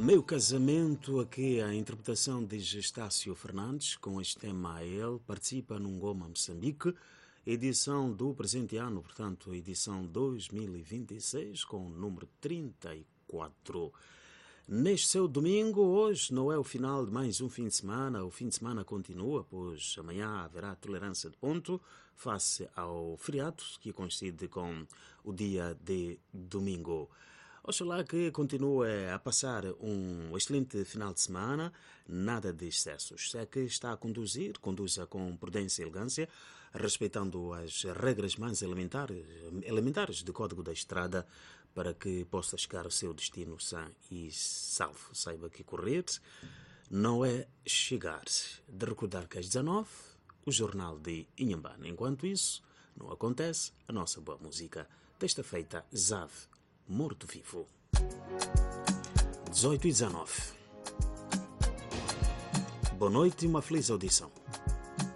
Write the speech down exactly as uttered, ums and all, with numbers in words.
Meu casamento, aqui a interpretação de Gestácio Fernandes, com este tema a ele, participa num Goma Moçambique, edição do presente ano, portanto, edição dois mil e vinte e seis, com o número trinta e quatro. Neste seu domingo, hoje não é o final de mais um fim de semana, o fim de semana continua, pois amanhã haverá tolerância de ponto face ao feriado, que coincide com o dia de domingo. Oxalá que continue a passar um excelente final de semana, nada de excessos. Se é que está a conduzir, conduza com prudência e elegância, respeitando as regras mais elementares, elementares do Código da Estrada, para que possa chegar ao seu destino sã e salvo. Saiba que correr não é chegar. De recordar que às dezanove, o Jornal de Inhambane. Enquanto isso não acontece, a nossa boa música desta feita, Zav, Morto Vivo. dezoito e dezanove. Boa noite e uma feliz audição.